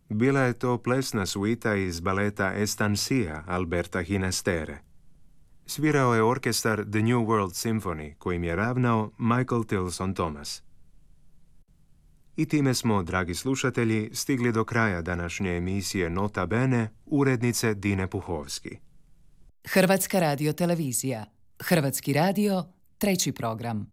Bila je to plesna suita iz baleta Estancia Alberta Ginastere. Svirao je orkestar The New World Symphony, kojim je ravnao Michael Tilson Thomas. I time smo, dragi slušatelji, stigli do kraja današnje emisije Nota Bene urednice Dine Puhovski. Hrvatska radiotelevizija. Hrvatski radio, 3. program.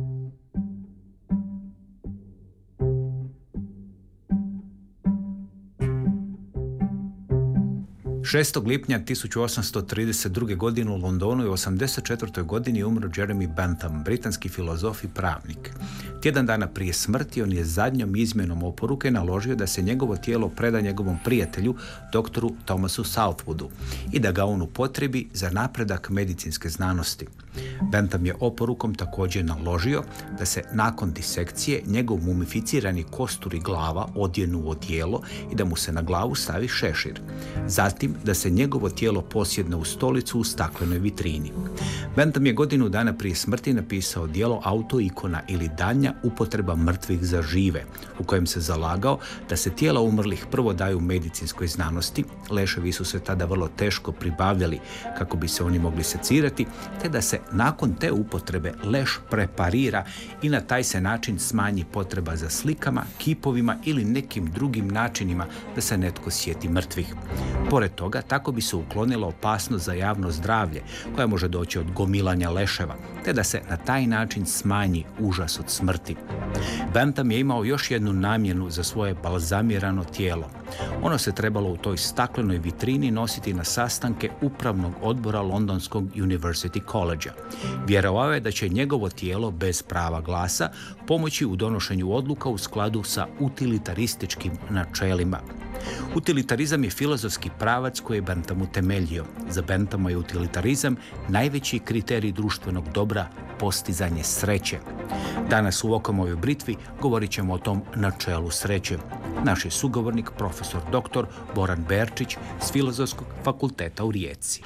6. lipnja 1832. godine u Londonu i 84. godini umro Jeremy Bentham, britanski filozof i pravnik. Tjedan dana prije smrti on je zadnjom izmjenom oporuke naložio da se njegovo tijelo preda njegovom prijatelju, doktoru Thomasu Southwoodu, i da ga on upotrebi za napredak medicinske znanosti. Bentham je oporukom također naložio da se nakon disekcije njegov mumificirani kostur i glava odjenu u odijelo i da mu se na glavu stavi šešir. Zatim da se njegovo tijelo posjedne u stolicu u staklenoj vitrini. Bentham je godinu dana prije smrti napisao djelo Autoikona ili daljnja upotreba mrtvih za žive, u kojem se zalagao da se tijela umrlih prvo daju medicinskoj znanosti, leševi su se tada vrlo teško pribavljali kako bi se oni mogli secirati, te da se nakon te upotrebe leš preparira i na taj se način smanji potreba za slikama, kipovima ili nekim drugim načinima da se netko sjeti mrtvih. Pored toga, tako bi se uklonila opasnost za javno zdravlje koja može doći od gomilanja leševa, te da se na taj način smanji užas od smrti. Bentham je imao još jednu namjenu za svoje balzamirano tijelo. Ono se trebalo u toj staklenoj vitrini nositi na sastanke upravnog odbora Londonskog University College-a. Vjerovao je da će njegovo tijelo bez prava glasa pomoći u donošenju odluka u skladu sa utilitarističkim načelima. Utilitarizam je filozofski pravac koji je Bentham utemeljio. Za Benthama je utilitarizam najveći kriterij društvenog dobra, postizanje sreće. Danas u Okomovoj britvi govorit ćemo o tom načelu sreće. Naš je sugovornik profesor dr. Boran Berčić s Filozofskog fakulteta u Rijeci.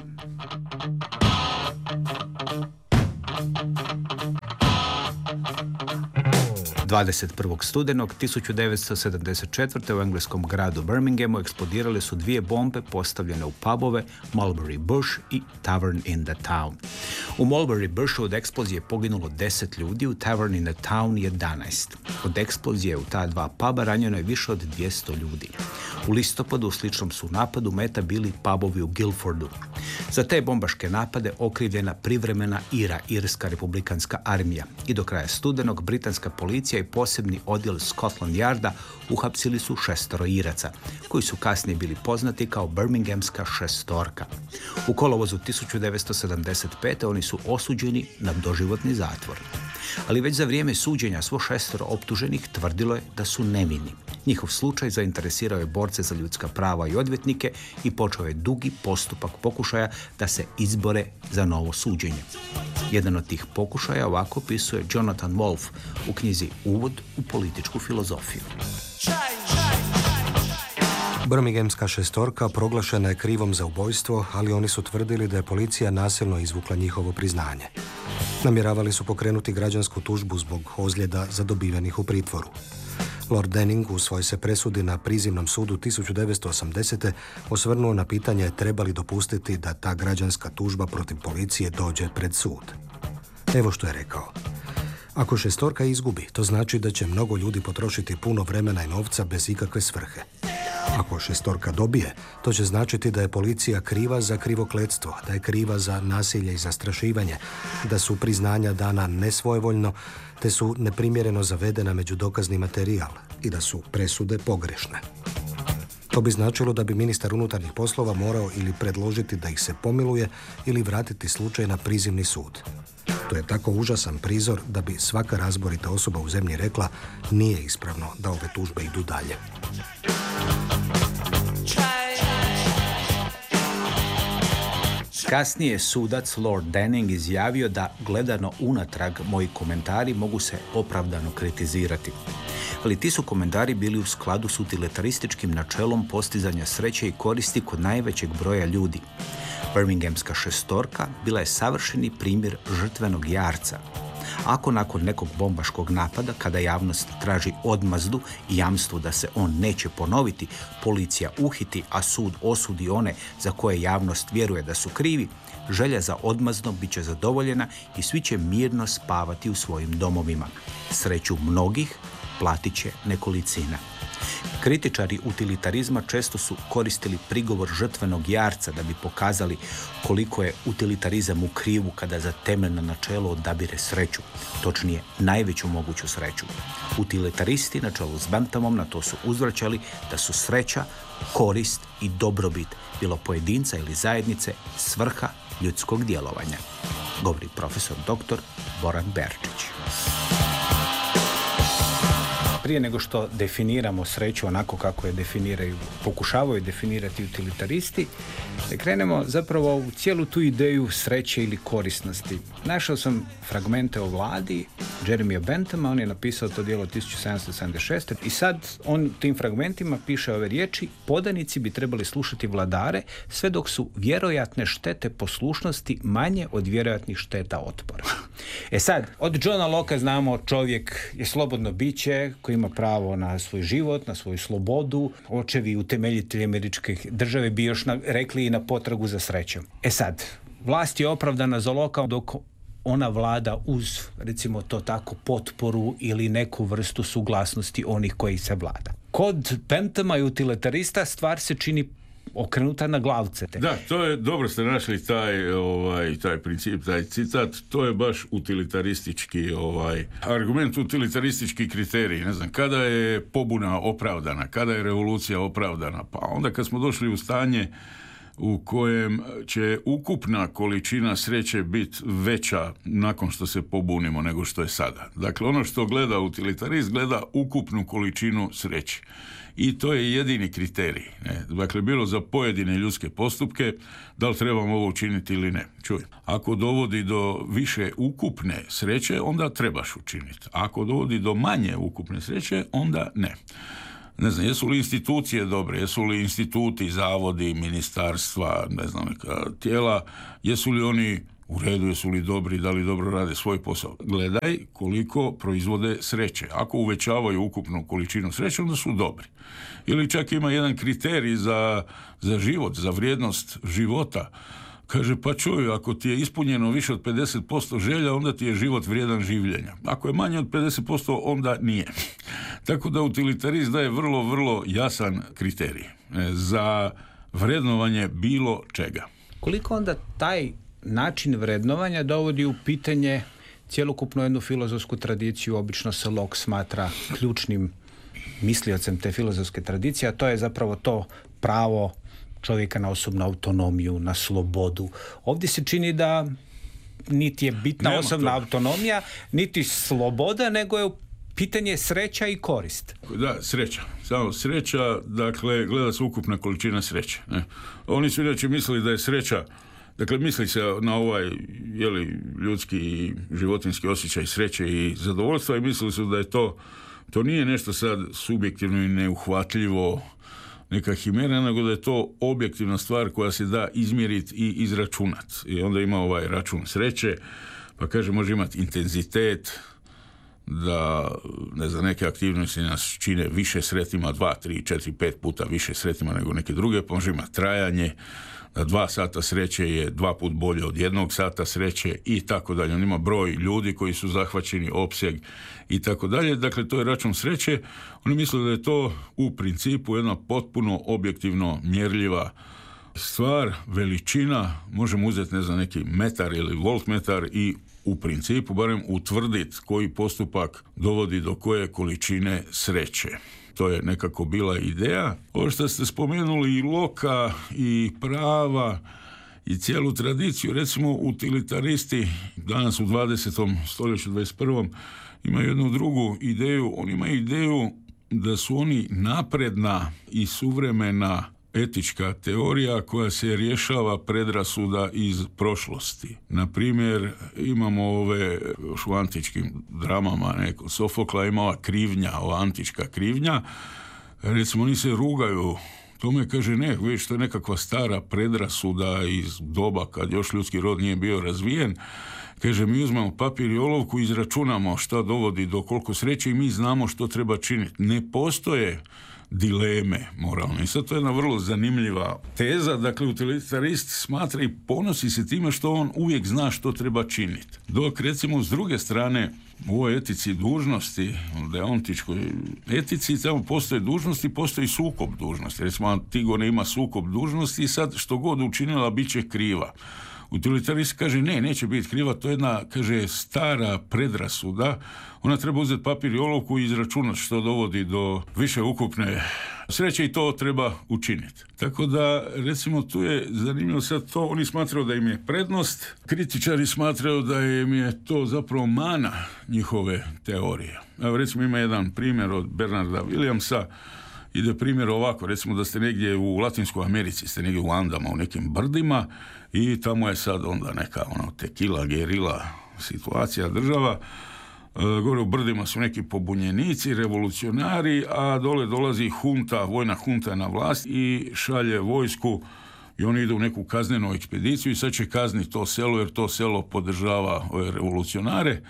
– 21. studenog 1974. u engleskom gradu Birminghamu eksplodirale su 2 bombe postavljene u pubove Mulberry Bush i Tavern in the Town. U Mulberry Bushu od eksplozije je poginulo 10 ljudi, u Tavern in the Town 11. Od eksplozije u ta 2 puba ranjeno je više od 200 ljudi. U listopadu u sličnom su napadu meta bili pubovi u Guildfordu. Za te bombaške napade okrivljena privremena Irska republikanska armija i do kraja studenog britanska policija i posebni odjel Scotland Yarda uhapsili su 6 Iraca, koji su kasnije bili poznati kao Birminghamska šestorka. U kolovozu 1975. oni su osuđeni na doživotni zatvor. Ali već za vrijeme suđenja svo 6 optuženih tvrdilo je da su nevini. Njihov slučaj zainteresirao je borce za ljudska prava i odvjetnike i počeo je dugi postupak pokušaja da se izbore za novo suđenje. Jedan od tih pokušaja ovako opisuje Jonathan Wolfe u knjizi Uvod u političku filozofiju. Birminghamska šestorka proglašena je krivom za ubojstvo, ali oni su tvrdili da je policija nasilno izvukla njihovo priznanje. Namjeravali su pokrenuti građansku tužbu zbog ozljeda zadobivenih u pritvoru. Lord Denning u svojoj se presudi na prizivnom sudu 1980. osvrnuo na pitanje treba li dopustiti da ta građanska tužba protiv policije dođe pred sud. Evo što je rekao. Ako šestorka izgubi, to znači da će mnogo ljudi potrošiti puno vremena i novca bez ikakve svrhe. Ako šestorka dobije, to će značiti da je policija kriva za krivokletstvo, da je kriva za nasilje i zastrašivanje, da su priznanja dana nesvojevoljno, te su neprimjereno zavedena među dokazni materijal i da su presude pogrešne. To bi značilo da bi ministar unutarnjih poslova morao ili predložiti da ih se pomiluje ili vratiti slučaj na prizivni sud. To je tako užasan prizor da bi svaka razborita osoba u zemlji rekla nije ispravno da ove tužbe idu dalje. Kasnije sudac Lord Denning izjavio da gledano unatrag moji komentari mogu se opravdano kritizirati. Ali ti su komentari bili u skladu s utilitarističkim načelom postizanja sreće i koristi kod najvećeg broja ljudi. Birminghamska šestorka bila je savršeni primjer žrtvenog jarca. Ako nakon nekog bombaškog napada, kada javnost traži odmazdu i jamstvo da se on neće ponoviti, policija uhiti, a sud osudi one za koje javnost vjeruje da su krivi, želja za odmazdom bit će zadovoljena i svi će mirno spavati u svojim domovima. Sreću mnogih platit će nekolicina. Kritičari utilitarizma često su koristili prigovor žrtvenog jarca da bi pokazali koliko je utilitarizam u krivu kada za temeljno načelo odabire sreću, točnije najveću moguću sreću. Utilitaristi na čelu s Benthamom na to su uzvraćali da su sreća, korist i dobrobit, bilo pojedinca ili zajednice, svrha ljudskog djelovanja, govori profesor dr. Boran Berčić. Prije nego što definiramo sreću onako kako je pokušavaju definirati utilitaristi, krenemo zapravo u cijelu tu ideju sreće ili korisnosti. Našao sam fragmente o vladi Jeremija Benthama, on je napisao to djelo 1776. I sad on tim fragmentima piše ove riječi: podanici bi trebali slušati vladare sve dok su vjerojatne štete poslušnosti manje od vjerojatnih šteta otpora. Sad, od Johna Locke znamo čovjek je slobodno biće koji ima pravo na svoj život, na svoju slobodu. Očevi utemeljitelji američke države bi još rekli i na potragu za srećom. Sad, vlast je opravdana za Locke dok ona vlada uz, recimo to tako, potporu ili neku vrstu suglasnosti onih koji se vlada. Kod Benthama i utilitarista stvar se čini okrenuta na glavce. Da, to je, dobro ste našli taj princip, taj citat, to je baš utilitaristički argument, utilitaristički kriterij. Ne znam, kada je pobuna opravdana, kada je revolucija opravdana, pa onda kad smo došli u stanje u kojem će ukupna količina sreće biti veća nakon što se pobunimo nego što je sada. Dakle, ono što gleda utilitarist, gleda ukupnu količinu sreće. I to je jedini kriterij. Ne? Dakle, bilo za pojedine ljudske postupke, da li trebamo ovo učiniti ili ne. Čuj, ako dovodi do više ukupne sreće, onda trebaš učiniti. Ako dovodi do manje ukupne sreće, onda ne. Ne znam, jesu li institucije dobre, jesu li instituti, zavodi, ministarstva, ne znam, neka tijela, jesu li oni u redu, jesu li dobri, da li dobro rade svoj posao. Gledaj koliko proizvode sreće. Ako uvećavaju ukupnu količinu sreće, onda su dobri. Ili čak ima jedan kriterij za život, za vrijednost života. Kaže, pa čuj, ako ti je ispunjeno više od 50% želja, onda ti je život vrijedan življenja. Ako je manje od 50%, onda nije. Tako da utilitarist daje vrlo, vrlo jasan kriterij za vrednovanje bilo čega. Koliko onda taj način vrednovanja dovodi u pitanje cjelokupnu jednu filozofsku tradiciju? Obično se Locke smatra ključnim misliocem te filozofske tradicije, a to je zapravo to pravo čovjeka na osobnu autonomiju, na slobodu. Ovdje se čini da niti je bitna osobna autonomija, niti sloboda, nego je pitanje sreća i korist. Da, sreća. Samo sreća, dakle, gleda se ukupna količina sreće. Ne? Oni su inače mislili da je sreća, dakle, misli se na ovaj ljudski i životinjski osjećaj sreće i zadovoljstva i mislili su da je to nije nešto sad subjektivno i neuhvatljivo, neka himera, nego da je to objektivna stvar koja se da izmjeriti i izračunati. I onda ima ovaj račun sreće, pa kaže može imati intenzitet, da ne znam, neke aktivnosti nas čine više sretima, 2, 3, 4, 5 puta više sretima nego neke druge, pa može imati trajanje, da 2 sata sreće je 2 put bolje od 1 sata sreće i tako dalje. On ima broj ljudi koji su zahvaćeni, opseg i tako dalje. Dakle, to je račun sreće. Oni misle da je to u principu jedna potpuno objektivno mjerljiva stvar, veličina, možemo uzeti, ne znam, neki metar ili voltmetar i u principu barem utvrditi koji postupak dovodi do koje količine sreće. To je nekako bila ideja. Ovo što ste spomenuli i Locke i prava i cijelu tradiciju, recimo utilitaristi danas u 20. stoljeću, 21. imaju jednu drugu ideju. Oni imaju ideju da su oni napredna i suvremena etička teorija koja se rješava predrasuda iz prošlosti. Na primjer, imamo ove u antičkim dramama, Sofokla ima ova krivnja, ova antička krivnja. Recimo, oni se rugaju Tome kaže ne, vidiš, to je nekakva stara predrasuda iz doba kad još ljudski rod nije bio razvijen. Kaže, mi uzmemo papir i olovku, izračunamo šta dovodi do koliko sreće i mi znamo što treba činiti. Ne postoje dileme moralne. I sad to je jedna vrlo zanimljiva teza. Dakle, utilitarist smatra i ponosi se time što on uvijek zna što treba činiti. Dok, recimo, s druge strane, u ovoj etici dužnosti, u deontičkoj etici, tamo postoje dužnosti, postoji sukob dužnosti. Recimo, Antigone ima sukob dužnosti i sad što god učinila, bit će kriva. Utilitarist kaže, neće biti kriva, to je jedna, kaže, stara predrasuda. Ona treba uzeti papir i olovku i izračunati što dovodi do više ukupne sreće i to treba učiniti. Tako da, recimo, tu je zanimljivo sad to, oni smatraju da im je prednost, kritičari smatraju da im je to zapravo mana njihove teorije. Evo, recimo, ima jedan primjer od Bernarda Williamsa. Ide primjer ovako, recimo da ste negdje u Latinskoj Americi, ste negdje u Andama, u nekim brdima i tamo je sad onda neka tekila, gerila situacija, država. Gore u brdima su neki pobunjenici, revolucionari, a dole dolazi hunta, vojna hunta na vlast i šalje vojsku i oni idu u neku kaznenu ekspediciju i sad će kazniti to selo jer to selo podržava ove revolucionare.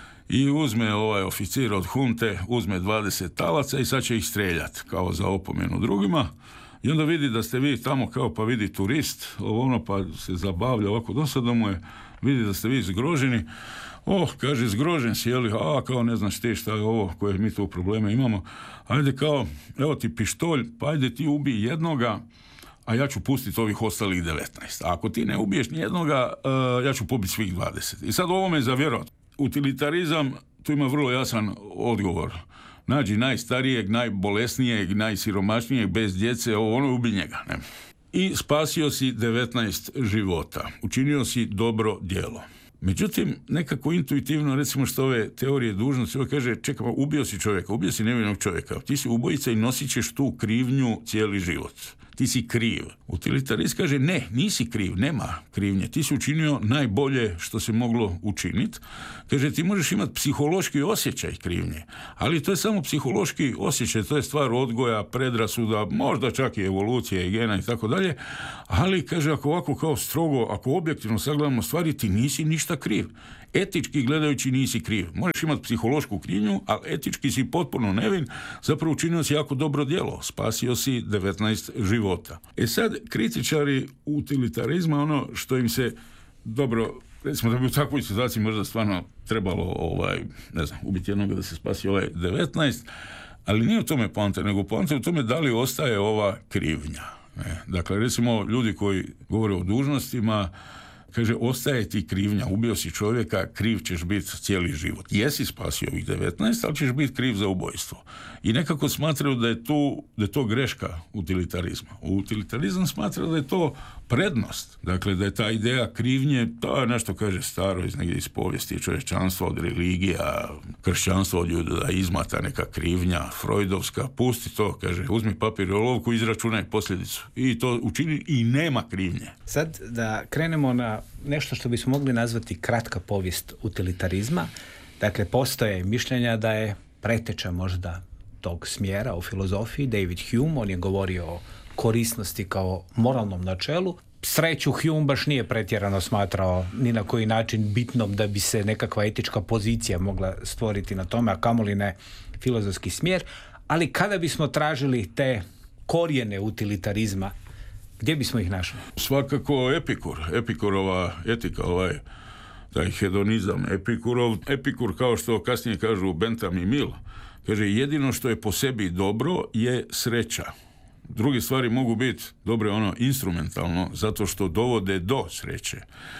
I uzme ovaj oficir od hunte, uzme 20 talaca i sad će ih streljati kao za opomenu drugima. I onda vidi da ste vi tamo kao pa vidi turist, pa se zabavlja ovako, dosadno mu je, vidi da ste vi zgroženi. Kaže, zgrožen si, jeli, kao ne znaš ti šta je ovo, koje mi tu probleme imamo. Ajde kao, evo ti pištolj, pa ajde ti ubij jednoga, a ja ću pustiti ovih ostalih 19. A ako ti ne ubiješ nijednoga, ja ću pobiti svih 20. I sad ovo me za vjerovat. Utilitarizam, tu ima vrlo jasan odgovor. Nađi najstarijeg, najbolesnijeg, najsiromašnijeg, bez djece, ubi njega. Ne? I spasio si 19 života. Učinio si dobro djelo. Međutim, nekako intuitivno, recimo što ove teorije dužnosti, ovo kaže, čekaj, ubio si čovjeka, ubio si nevinog čovjeka, ti si ubojica i nosit ćeš tu krivnju cijeli život. Ti si kriv. Utilitarist kaže, ne, nisi kriv, nema krivnje. Ti si učinio najbolje što se moglo učiniti. Kaže, ti možeš imati psihološki osjećaj krivnje, ali to je samo psihološki osjećaj, to je stvar odgoja, predrasuda, možda čak i evolucije, gena i tako dalje, ali kaže, ako ovako kao strogo, ako objektivno sagledamo stvari, ti nisi ništa kriv. Etički gledajući nisi kriv. Možeš imati psihološku krivnju, ali etički si potpuno nevin, zapravo učinio si jako dobro djelo, spasio si 19 života. Sad, kritičari utilitarizma, ono što im se dobro, recimo da bi u takvoj situaciji možda stvarno trebalo ubiti jednoga da se spasi 19, ali nije u tome poanta, nego poanta u tome da li ostaje ova krivnja. Dakle, recimo, ljudi koji govore o dužnostima, kaže, ostaje ti krivnja, ubio si čovjeka, kriv ćeš biti cijeli život. Jesi spasio ovih 19, ali ćeš biti kriv za ubojstvo. I nekako smatraju da je to greška utilitarizma. Utilitarizam smatra da je to prednost. Dakle, da je ta ideja krivnje, to je nešto, kaže, staro iz povijesti čovječanstva, od religija, kršćanstva, od judaizma, ta neka krivnja, freudovska, pusti to, kaže, uzmi papir i olovku, izračunaj posljedicu. I to učini i nema krivnje. Sad da krenemo na nešto što bismo mogli nazvati kratka povijest utilitarizma. Dakle, postoje mišljenja da je preteča možda tog smjera u filozofiji David Hume. On je govorio o korisnosti kao moralnom načelu. Sreću Hume baš nije pretjerano smatrao ni na koji način bitnom da bi se nekakva etička pozicija mogla stvoriti na tome, a kamoli ne filozofski smjer. Ali kada bismo tražili te korijene utilitarizma, gdje bismo ih našli? Svakako Epikurova etika, taj hedonizam Epikur, kao što kasnije kažu Bentham i Mill, kaže, jedino što je po sebi dobro je sreća. Druge stvari mogu biti dobre instrumentalno, zato što dovode do sreće.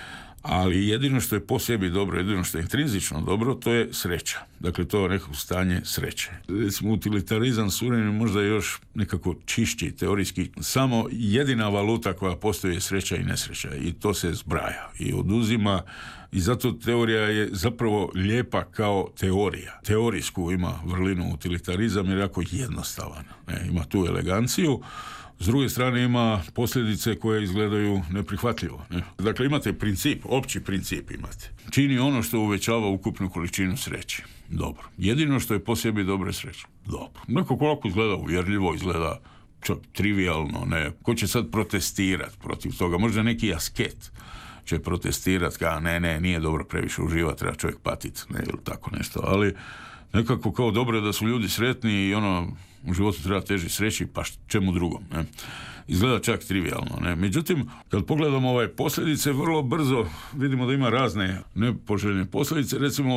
Ali jedino što je po sebi dobro, jedino što je intrinzično dobro, to je sreća. Dakle, to je nekako stanje sreće. Recimo, utilitarizam suvremeni možda još nekako čišći, teorijski. Samo jedina valuta koja postoji je sreća i nesreća. I to se zbraja i oduzima. I zato teorija je zapravo lijepa kao teorija. Teorijsku ima vrlinu utilitarizam jer je jako jednostavan. Ima tu eleganciju. S druge strane ima posljedice koje izgledaju neprihvatljivo. Ne? Dakle, imate princip, opći princip imate. Čini ono što uvećava ukupnu količinu sreće. Dobro. Jedino što je po sebi dobro je sreća. Dobro. Nekako ovako izgleda uvjerljivo, izgleda čak trivialno, ne, ko će sad protestirati protiv toga, možda neki asket će protestirati, kao ne, nije dobro previše uživati, treba čovjek patiti, ne, ili tako nešto, ali nekako kao dobro je da su ljudi sretni i u životu treba teži sreći, pa čemu drugom, ne. Izgleda čak trivialno, ne. Međutim, kad pogledamo posljedice, vrlo brzo vidimo da ima razne nepoželjne posljedice. Recimo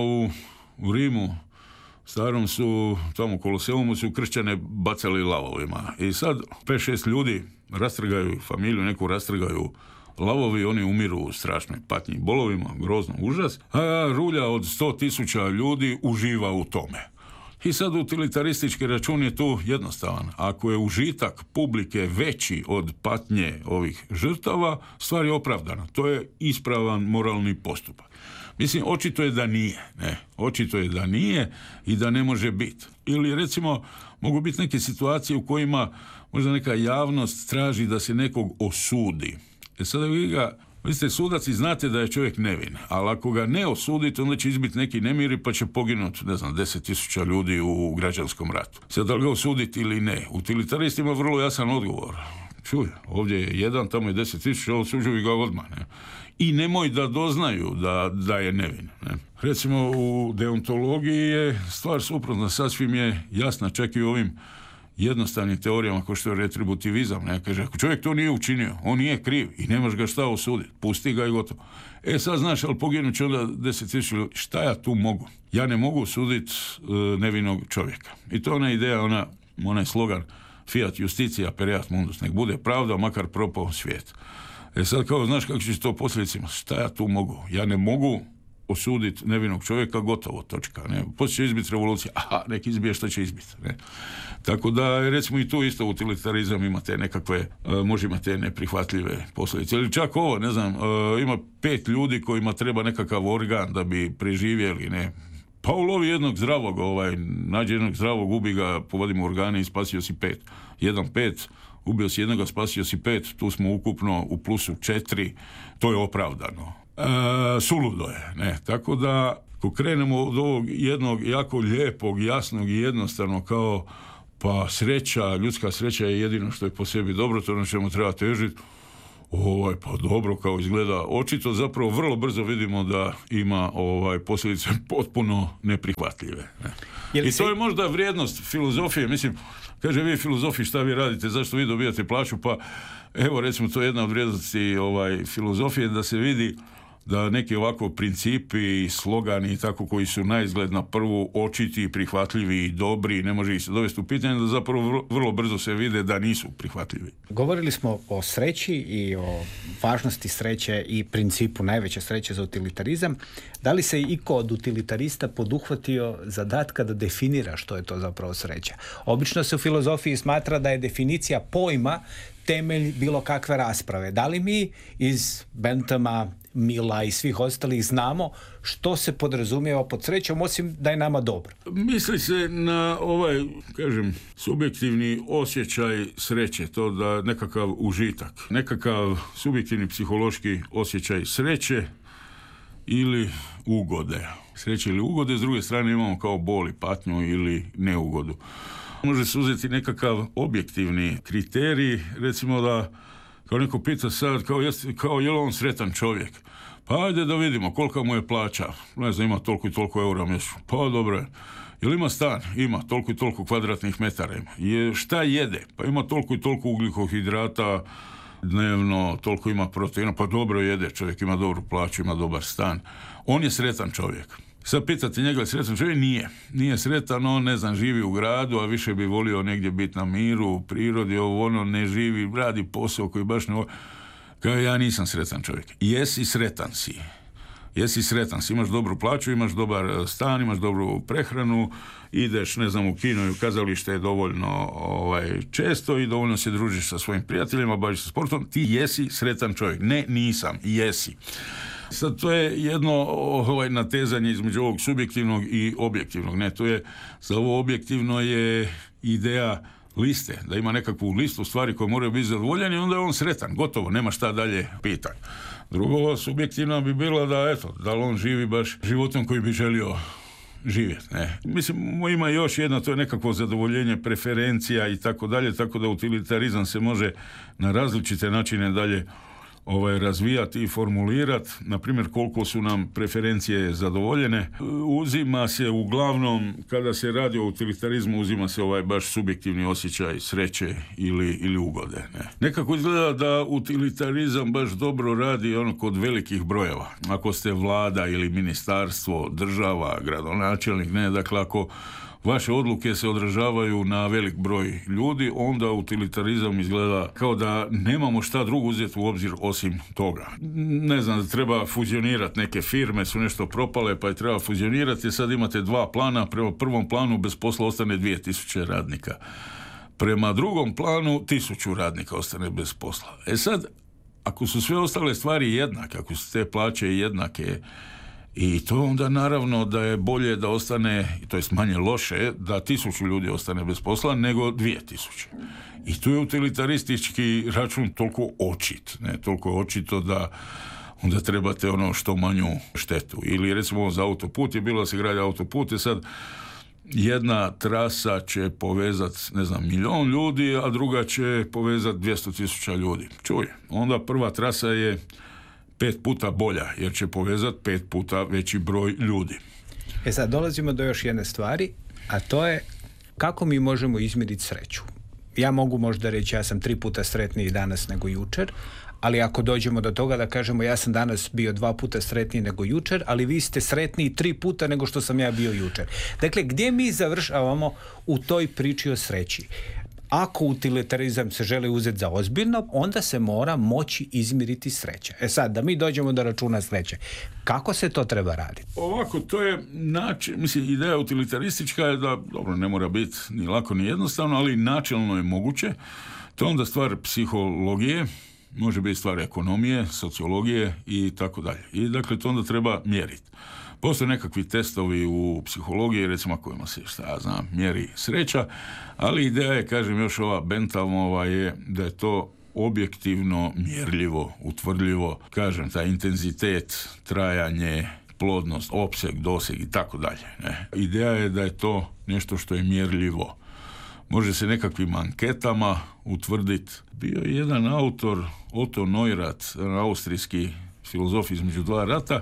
u Rimu starom su, tamo u Koloseumu su kršćane bacali lavovima. I sad 5-6 ljudi rastrgaju familiju, neku rastrgaju lavovi, oni umiru u strašnoj patnji i bolovima, grozno, užas, a rulja od 100.000 ljudi uživa u tome. I sad utilitaristički račun je tu jednostavan. Ako je užitak publike veći od patnje ovih žrtava, stvar je opravdana. To je ispravan moralni postupak. Mislim, očito je da nije. Ne, očito je da nije i da ne može biti. Ili recimo, mogu biti neke situacije u kojima možda neka javnost traži da se nekog osudi. Sada vi ste sudac i znate da je čovjek nevin, ali ako ga ne osudite, onda će izbiti neki nemiri pa će poginuti, 10.000 ljudi u građanskom ratu. Sad da li ga osuditi ili ne? Utilitaristi ima vrlo jasan odgovor. Čuj, ovdje je jedan, tamo je 10.000, osuđuju ga odmah. Ne? I nemoj da doznaju da je nevin. Ne? Recimo u deontologiji je stvar suprotna, sasvim je jasna, čak i u ovim jednostavnim teorijama kao što je retributivizam. Ne? Kaže, ako čovjek to nije učinio, on nije kriv i nemaš ga šta osuditi, pusti ga i gotovo. Sad znaš, ali poginut će onda 10.000 ljudi. Šta ja tu mogu? Ja ne mogu osuditi nevinog čovjeka. I to je ona ideja, onaj slogan Fiat justitia pereat mundus, nek bude pravda, makar propao svijet. Sad kao, znaš kako će to posljedicima? Šta ja tu mogu? Ja ne mogu osuditi nevinog čovjeka, gotovo, točka. Ne? Poslije će izbiti revolucija, nek izbije šta će izbiti. Ne? Tako da, recimo i tu isto utilitarizam ima te nekakve, može imati te neprihvatljive posljedice. Ili čak ovo, ne znam, ima 5 ljudi kojima treba nekakav organ da bi preživjeli, ne? Pa ulovi jednog zdravog, nađe jednog zdravog, ubi ga, povodimo organe i spasio si 5. 1-5, ubio si jednoga, spasio si 5, tu smo ukupno u plusu 4, to je opravdano. Suludo je, ne? Tako da, ako krenemo od ovog jednog jako lijepog, jasnog i jednostavno kao, pa sreća, ljudska sreća je jedino što je po sebi dobro, to na čemu treba težiti, pa dobro kao izgleda, očito zapravo vrlo brzo vidimo da ima posljedice potpuno neprihvatljive. Ne? I to je možda vrijednost filozofije, mislim, kaže vi filozofi šta vi radite, zašto vi dobijate plaću, pa evo recimo to je jedna od vrijednosti filozofije, da se vidi da neki ovako principi, slogani i tako koji su naizgled na prvu očiti, prihvatljivi i dobri, ne može ih se dovesti u pitanje, da zapravo vrlo brzo se vide da nisu prihvatljivi. Govorili smo o sreći i o važnosti sreće i principu najveće sreće za utilitarizam. Da li se iko od utilitarista poduhvatio zadatka da definira što je to zapravo sreća? Obično se u filozofiji smatra da je definicija pojma temelj bilo kakve rasprave. Da li mi iz Benthama, Mila i svih ostalih znamo što se podrazumijeva pod srećom, osim da je nama dobro? Misli se na subjektivni osjećaj sreće, to da nekakav užitak, nekakav subjektivni psihološki osjećaj sreće ili ugode. Sreće ili ugode, s druge strane imamo kao bol i patnju ili neugodu. Može se uzeti nekakav objektivni kriterij, recimo da kao neko pita sad, kao je li on sretan čovjek? Pa ajde da vidimo kolika mu je plaća. Ne znam, ima toliko i toliko eura mjesečno. Pa dobro je. Je li ima stan? Ima toliko i toliko kvadratnih metara. Šta jede? Pa ima toliko i toliko ugljikohidrata dnevno, toliko ima proteina. Pa dobro jede, čovjek ima dobru plaću, ima dobar stan. On je sretan čovjek. Sad pitati njega je sretan čovjek? Nije sretan, on ne znam, živi u gradu, a više bi volio negdje biti na miru, u prirodi, ne živi, radi posao koji baš ne... Kao ja nisam sretan čovjek. Jesi sretan si, imaš dobru plaću, imaš dobar stan, imaš dobru prehranu, ideš, ne znam, u kino i u kazalište je dovoljno često i dovoljno se družiš sa svojim prijateljima, baviš se sportom, ti jesi sretan čovjek. Ne, nisam, jesi. Sad to je jedno natezanje između ovog subjektivnog i objektivnog. Ne, to je, za ovo objektivno je ideja liste, da ima nekakvu listu stvari koje moraju biti zadovoljene i onda je on sretan, gotovo, nema šta dalje pitati. Drugo, subjektivno bi bilo da li on živi baš životom koji bi želio živjeti. Ne. Mislim, ima još jedno, to je nekakvo zadovoljenje preferencija i tako dalje, tako da utilitarizam se može na različite načine dalje razvijati i formulirati. Na primjer, koliko su nam preferencije zadovoljene. Uzima se uglavnom, kada se radi o utilitarizmu, uzima se baš subjektivni osjećaj sreće ili ugode. Ne. Nekako izgleda da utilitarizam baš dobro radi kod velikih brojeva. Ako ste vlada ili ministarstvo, država, gradonačelnik, ne, dakle ako vaše odluke se odražavaju na velik broj ljudi, onda utilitarizam izgleda kao da nemamo šta drugo uzeti u obzir osim toga. Ne znam, da treba fuzionirati neke firme, su nešto propale, pa je treba fuzionirati, sad imate dva plana, prema prvom planu bez posla ostane 2000 radnika. Prema drugom planu 1000 radnika ostane bez posla. Sad, ako su sve ostale stvari jednake, ako su te plaće jednake, i to onda naravno da je bolje da ostane, to jest manje loše, da 1000 ljudi ostane bez posla nego 2000. I tu je utilitaristički račun toliko očit, ne, toliko očito da onda trebate što manju štetu. Ili recimo za autoput je bilo da se gradi autoput i sad jedna trasa će povezati, 1.000.000 ljudi, a druga će povezati 200.000 ljudi. Čuj, onda prva trasa je 5 puta bolja, jer će povezati 5 puta veći broj ljudi. Sad dolazimo do još jedne stvari, a to je kako mi možemo izmjeriti sreću. Ja mogu možda reći ja sam 3 puta sretniji danas nego jučer, ali ako dođemo do toga da kažemo ja sam danas bio 2 puta sretniji nego jučer, ali vi ste sretniji 3 puta nego što sam ja bio jučer. Dakle, gdje mi završavamo u toj priči o sreći? Ako utilitarizam se želi uzeti za ozbiljno, onda se mora moći izmjeriti sreća. Sad, da mi dođemo do računa sreće, kako se to treba raditi? Ovako, to je način, ideja utilitaristička je da, dobro, ne mora biti ni lako ni jednostavno, ali načelno je moguće. To je onda stvar psihologije, može biti stvar ekonomije, sociologije i tako dalje. I dakle, to onda treba mjeriti. Postoje nekakvi testovi u psihologiji, recimo kojima se, mjeri sreća, ali ideja je, kažem, još ova Benthamova je da je to objektivno mjerljivo, utvrdljivo, kažem, taj intenzitet, trajanje, plodnost, opseg, doseg i tako dalje. Ideja je da je to nešto što je mjerljivo. Može se nekakvim anketama utvrditi. Bio je jedan autor, Otto Neurath, austrijski filozof između dva rata.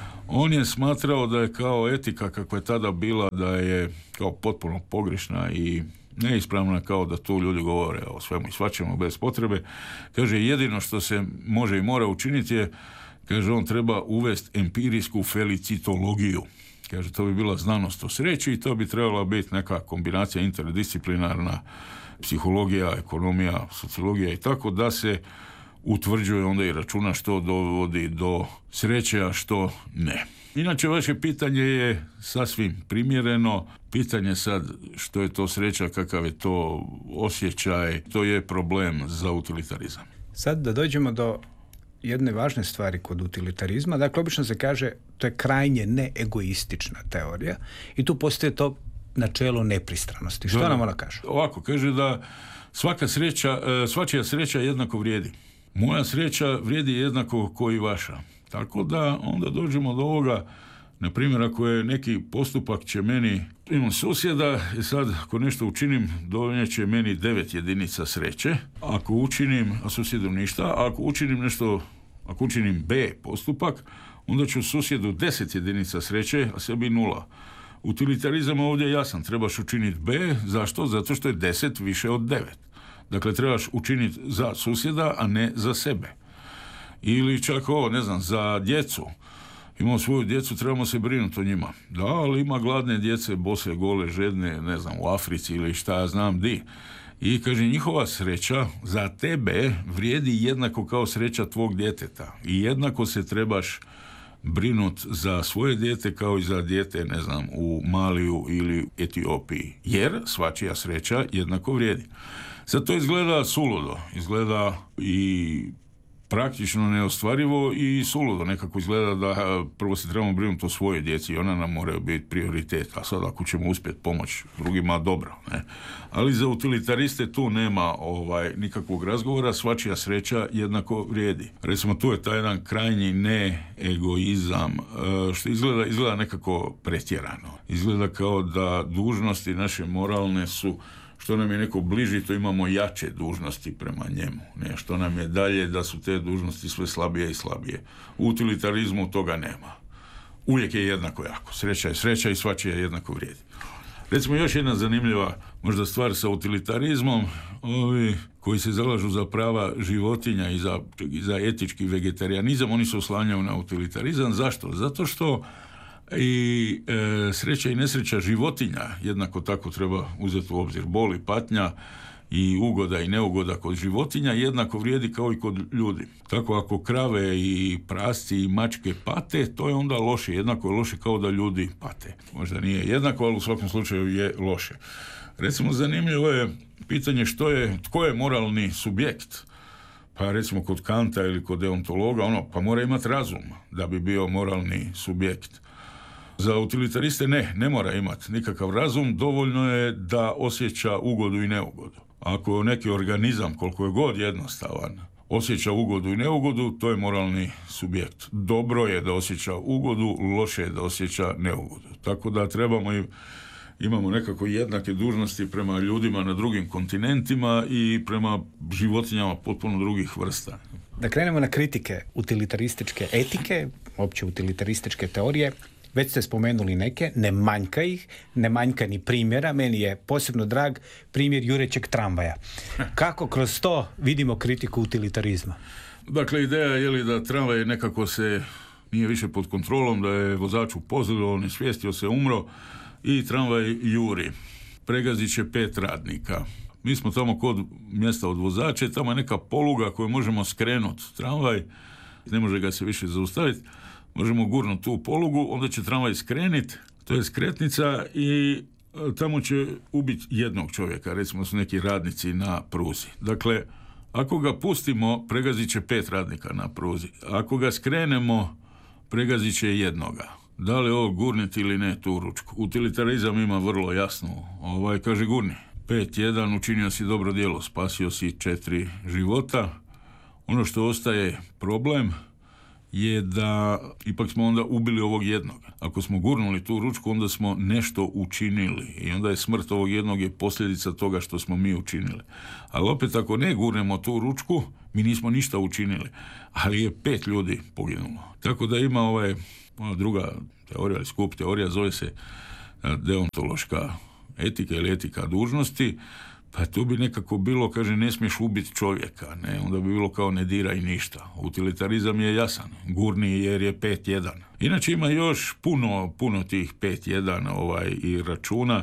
On je smatrao da je kao etika kakva je tada bila, da je kao potpuno pogrešna i neispravna, kao da tu ljudi govore o svemu i svačemu bez potrebe. Kaže, jedino što se može i mora učiniti je, kaže, on treba uvesti empirijsku felicitologiju. Kaže, to bi bila znanost o sreći i to bi trebala biti neka kombinacija interdisciplinarna, psihologija, ekonomija, sociologija i tako, da se utvrđuje onda i računa što dovodi do sreće, a što ne. Inače, vaše pitanje je sasvim primjereno. Pitanje sad što je to sreća, kakav je to osjećaj, to je problem za utilitarizam. Sad da dođemo do jedne važne stvari kod utilitarizma. Dakle, obično se kaže to je krajnje neegoistična teorija i tu postoji to načelo nepristranosti. Što nam ona kaže? Ovako, kaže da svačija sreća jednako vrijedi. Moja sreća vrijedi jednako kao i vaša. Tako da onda dođemo do ovoga, na primjer, ako je neki postupak će meni, imam susjeda i sad ako nešto učinim, donijet će meni 9 jedinica sreće. Ako učinim, a susjedu ništa, a ako učinim nešto, ako učinim B postupak, onda ću susjedu 10 jedinica sreće, a sebi 0. Utilitarizam ovdje je jasan, trebaš učiniti B, zašto? Zato što je 10 više od 9. Dakle, trebaš učiniti za susjeda, a ne za sebe. Ili čak ovo, za djecu. Imamo svoju djecu, trebamo se brinuti o njima. Da, ali ima gladne djece, bose, gole, žedne, u Africi ili šta ja znam di. I kaže, njihova sreća za tebe vrijedi jednako kao sreća tvog djeteta. I jednako se trebaš brinut za svoje dijete kao i za dijete, u Maliju ili Etiopiji. Jer svačija sreća jednako vrijedi. Sad to izgleda suludo, izgleda i praktično neostvarivo i suludo. Nekako izgleda da prvo se trebamo brinuti o svojoj djeci i ona nam moraju biti prioritet, a sad ako ćemo uspjeti pomoći drugima, dobro. Ne? Ali za utilitariste tu nema nikakvog razgovora, svačija sreća jednako vrijedi. Recimo tu je taj jedan krajnji ne-egoizam, što izgleda nekako pretjerano. Izgleda kao da dužnosti naše moralne su, što nam je neko bliži, to imamo jače dužnosti prema njemu. Ne, što nam je dalje, da su te dužnosti sve slabije i slabije. U utilitarizmu toga nema. Uvijek je jednako jako. Sreća je sreća i svačija jednako vrijedi. Recimo još jedna zanimljiva možda stvar sa utilitarizmom, ovi koji se zalažu za prava životinja i za etički vegetarijanizam, oni se oslanjaju na utilitarizam. Zašto? Zato što i sreća i nesreća životinja jednako tako treba uzeti u obzir. Bol i patnja i ugoda i neugoda kod životinja jednako vrijedi kao i kod ljudi. Tako ako krave i prasci i mačke pate, to je onda loše. Jednako je loše kao da ljudi pate. Možda nije jednako, ali u svakom slučaju je loše. Recimo, zanimljivo je pitanje tko je moralni subjekt. Pa recimo kod Kanta ili kod deontologa, pa mora imati razum da bi bio moralni subjekt. Za utilitariste ne mora imati nikakav razum, dovoljno je da osjeća ugodu i neugodu. Ako neki organizam, koliko je god jednostavan, osjeća ugodu i neugodu, to je moralni subjekt. Dobro je da osjeća ugodu, loše je da osjeća neugodu. Tako da imamo nekako jednake dužnosti prema ljudima na drugim kontinentima i prema životinjama potpuno drugih vrsta. Da krenemo na kritike utilitarističke etike, opće utilitarističke teorije. Već ste spomenuli neke, ne manjka ih, ne manjka ni primjera. Meni je posebno drag primjer jurećeg tramvaja. Kako kroz to vidimo kritiku utilitarizma? Dakle, ideja je da tramvaj nekako se nije više pod kontrolom, da je vozač upozorilo, nesvijestio se, umro i tramvaj juri. Pregazit će 5 radnika. Mi smo tamo kod mjesta od vozača, tamo je neka poluga koju možemo skrenuti. Tramvaj, ne može ga se više zaustaviti. Možemo gurnuti tu polugu, onda će tramvaj skreniti, to je skretnica i tamo će ubiti jednog čovjeka, recimo su neki radnici na pruzi. Dakle, ako ga pustimo, pregazit će 5 radnika na pruzi. Ako ga skrenemo, pregazit će jednoga. Da li ovo gurniti ili ne tu ručku? Utilitarizam ima vrlo jasno. Kaže gurni. 5-1, učinio si dobro djelo, spasio si 4 života. Ono što ostaje problem je da ipak smo onda ubili ovog jednog. Ako smo gurnuli tu ručku, onda smo nešto učinili i onda je smrt ovog jednog je posljedica toga što smo mi učinili. Ali opet ako ne gurnemo tu ručku, mi nismo ništa učinili, ali je 5 ljudi poginulo. Tako da ima druga teorija ili skup teorija, zove se deontološka etika ili etika dužnosti. Pa tu bi nekako bilo, kaže, ne smiješ ubiti čovjeka, ne? Onda bi bilo kao ne diraj ništa. Utilitarizam je jasan, gurni jer je 5-1. Inače ima još puno tih 5-1 i računa.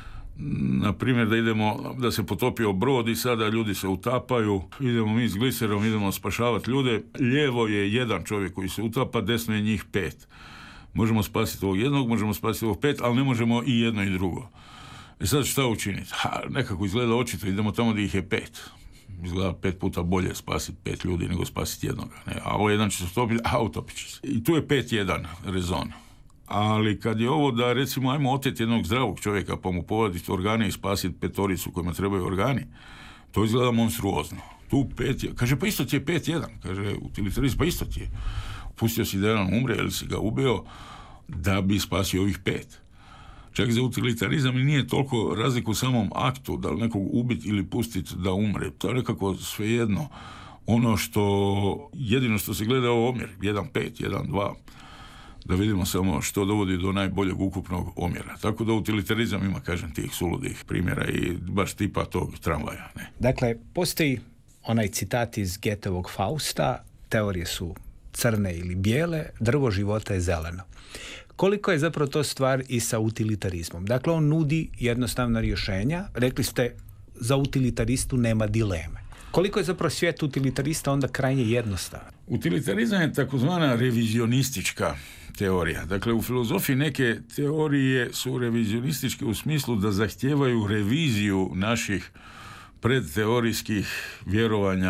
Na primjer da se potopio brod i sada ljudi se utapaju, idemo mi s gliserom, idemo spašavati ljude. Lijevo je jedan čovjek koji se utapa, desno je njih 5. Možemo spasiti ovog jednog, možemo spasiti ovog 5, ali ne možemo i jedno i drugo. I sad šta učiniti? Nekako izgleda očito, idemo tamo gdje ih je 5. Izgleda 5 puta bolje spasiti 5 ljudi nego spasiti jednoga. Ne? A ovo jedan će se utopiti, utopit će se. I tu je 5-1 rezon. Ali kad je ovo da recimo ajmo oteti jednog zdravog čovjeka pa mu povaditi organe i spasiti 5 kojima trebaju organi, to izgleda monstruozno. Tu 5, kaže pa isto ti je 5-1, kaže utilitarizam, pa isto ti je. Pustio si da jedan umre ili si ga ubio da bi spasio ovih 5. Čak za utilitarizam i nije toliko razliku u samom aktu, da li nekog ubiti ili pustiti da umre. To je nekako svejedno. Ono jedino što se gleda ovo omjer, 1-5, 1-2, da vidimo samo što dovodi do najboljeg ukupnog omjera. Tako da utilitarizam ima, kažem, tih suludih primjera i baš tipa tog tramvaja. Ne? Dakle, postoji onaj citat iz Goethovog Fausta, teorije su crne ili bijele, drvo života je zeleno. Koliko je zapravo to stvar i sa utilitarizmom? Dakle, on nudi jednostavna rješenja. Rekli ste, za utilitaristu nema dileme. Koliko je zapravo svijet utilitarista onda krajnje jednostavan? Utilitarizam je takozvana revizionistička teorija. Dakle, u filozofiji neke teorije su revizionističke u smislu da zahtijevaju reviziju naših predteorijskih vjerovanja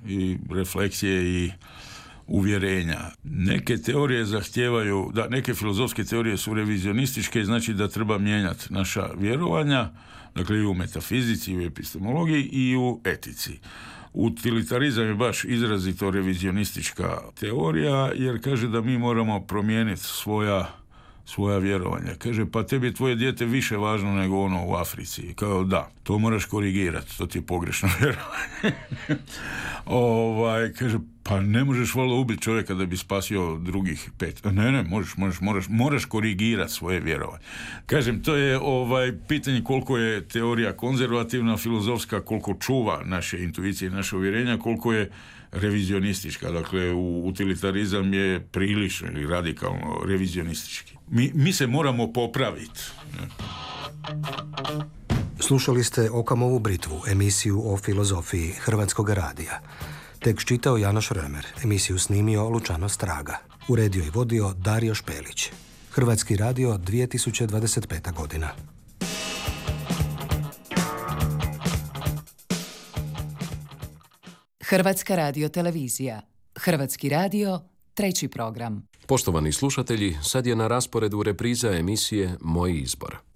i refleksije i uvjerenja. Neke teorije zahtijevaju, da neke filozofske teorije su revizionističke, znači da treba mijenjati naša vjerovanja, dakle i u metafizici, i u epistemologiji, i u etici. Utilitarizam je baš izrazito revizionistička teorija, jer kaže da mi moramo promijeniti svoja vjerovanja. Kaže, pa tebi je tvoje dijete više važno nego ono u Africi. Kao, da, to moraš korigirati, to ti je pogrešno vjerovanje. Kaže, pa ne možeš valjda ubiti čovjeka da bi spasio drugih 5. Ne, moraš korigirati svoje vjerovanje. Kažem, to je pitanje koliko je teorija konzervativna, filozofska, koliko čuva naše intuicije i naše uvjerenja, koliko je revizionistička. Dakle, utilitarizam je prilično ili radikalno revizionistički. Mi se moramo popraviti. Slušali ste Okamovu britvu, emisiju o filozofiji Hrvatskog radija. Tekst čitao Janoš Römer, emisiju snimio Lučano Straga. Uredio i vodio Dario Špelić. Hrvatski radio, 2025. godina. Hrvatska radio televizija. Hrvatski radio, 3. program. Poštovani slušatelji, sad je na rasporedu repriza emisije Moj izbor.